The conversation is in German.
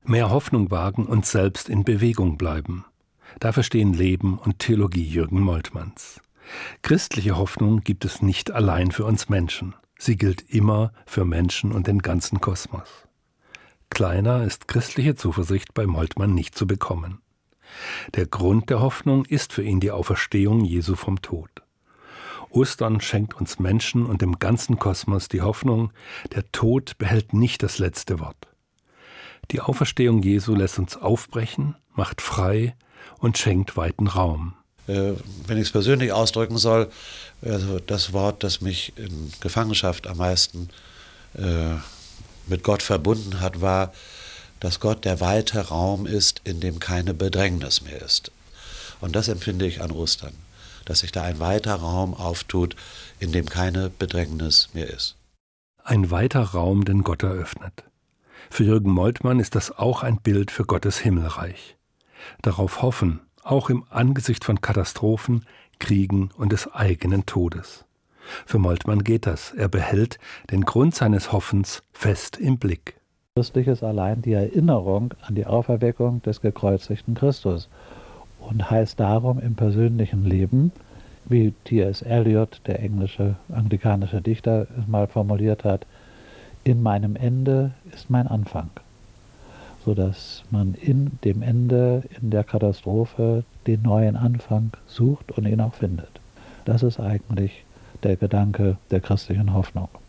Mehr Hoffnung wagen und selbst in Bewegung bleiben. Dafür stehen Leben und Theologie Jürgen Moltmanns. Christliche Hoffnung gibt es nicht allein für uns Menschen. Sie gilt immer für Menschen und den ganzen Kosmos. Kleiner ist christliche Zuversicht bei Moltmann nicht zu bekommen. Der Grund der Hoffnung ist für ihn die Auferstehung Jesu vom Tod. Ostern schenkt uns Menschen und dem ganzen Kosmos die Hoffnung, der Tod behält nicht das letzte Wort. Die Auferstehung Jesu lässt uns aufbrechen, macht frei und schenkt weiten Raum. Wenn ich es persönlich ausdrücken soll, also das Wort, das mich in Gefangenschaft am meisten mit Gott verbunden hat, war, dass Gott der weite Raum ist, in dem keine Bedrängnis mehr ist. Und das empfinde ich an Ostern, dass sich da ein weiter Raum auftut, in dem keine Bedrängnis mehr ist. Ein weiter Raum, den Gott eröffnet. Für Jürgen Moltmann ist das auch ein Bild für Gottes Himmelreich. Darauf hoffen, auch im Angesicht von Katastrophen, Kriegen und des eigenen Todes. Für Moltmann geht das. Er behält den Grund seines Hoffens fest im Blick. Christlich ist allein die Erinnerung an die Auferweckung des gekreuzigten Christus und heißt darum im persönlichen Leben, wie T.S. Eliot, der englische anglikanische Dichter, es mal formuliert hat, in meinem Ende ist mein Anfang, sodass man in dem Ende, in der Katastrophe, den neuen Anfang sucht und ihn auch findet. Das ist eigentlich der Gedanke der christlichen Hoffnung.